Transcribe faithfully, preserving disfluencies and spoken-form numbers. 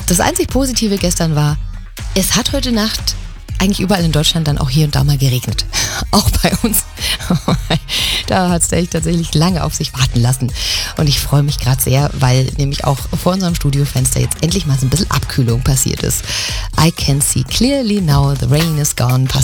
Das einzig Positive gestern war, es hat heute Nacht eigentlich überall in Deutschland dann auch hier und da mal geregnet. Auch bei uns. Da hat es echt tatsächlich lange auf sich warten lassen. Und ich freue mich gerade sehr, weil nämlich auch vor unserem Studiofenster jetzt endlich mal so ein bisschen Abkühlung passiert ist. I can see clearly now, the rain is gone.